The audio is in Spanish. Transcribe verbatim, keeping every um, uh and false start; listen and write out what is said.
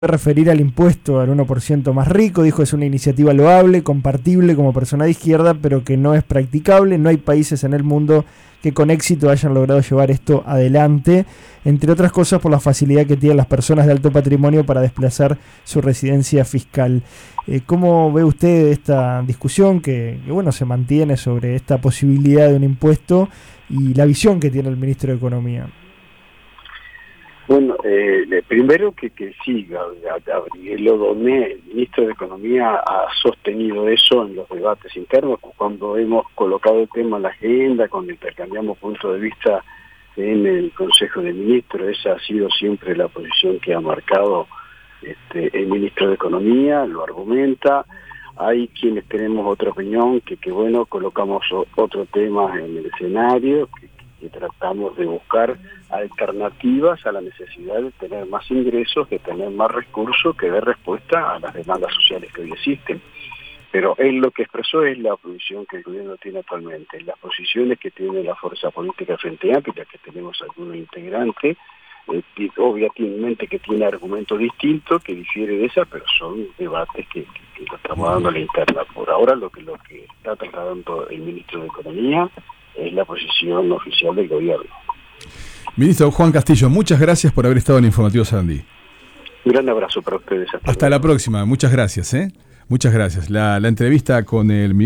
referir al impuesto al uno por ciento más rico. Dijo: es una iniciativa loable, compartible como persona de izquierda, pero que no es practicable. No hay países en el mundo que con éxito hayan logrado llevar esto adelante, entre otras cosas por la facilidad que tienen las personas de alto patrimonio para desplazar su residencia fiscal. Eh, ¿Cómo ve usted esta discusión que, que bueno, se mantiene sobre esta posibilidad de un impuesto y la visión que tiene el ministro de Economía? Bueno, eh, primero que, que sí, Gabriel Odomé, el ministro de Economía, ha sostenido eso en los debates internos, cuando hemos colocado el tema en la agenda, cuando intercambiamos puntos de vista en el Consejo de Ministros. Esa ha sido siempre la posición que ha marcado este, el ministro de Economía, lo argumenta. Hay quienes tenemos otra opinión, que, que bueno, colocamos otro tema en el escenario, que, que tratamos de buscar alternativas a la necesidad de tener más ingresos, de tener más recursos que dé respuesta a las demandas sociales que hoy existen. Pero él lo que expresó es la posición que el gobierno tiene actualmente, las posiciones que tiene la fuerza política Frente Amplio, que tenemos algunos integrantes, eh, obviamente que tiene argumentos distintos, que difiere de esa, pero son debates que, que, que lo estamos dando a la interna. Por ahora lo que, lo que está trasladando el ministro de Economía es la posición oficial del gobierno. Ministro Juan Castillo, muchas gracias por haber estado en Informativo Sarandí. Un gran abrazo para ustedes. Hasta, Hasta la próxima, muchas gracias. ¿eh? Muchas gracias. La, la entrevista con el ministro